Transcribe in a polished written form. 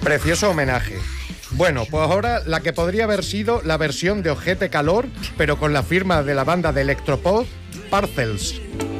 Precioso homenaje. Bueno, pues ahora la que podría haber sido la versión de Ojete Calor, pero con la firma de la banda de electropop, Parcels.